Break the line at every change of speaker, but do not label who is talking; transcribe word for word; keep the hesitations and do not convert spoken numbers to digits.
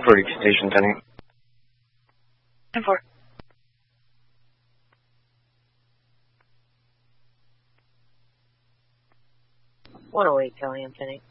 forty Station Tenny.
ten four. one oh eight, Kelly, I'm Tenny.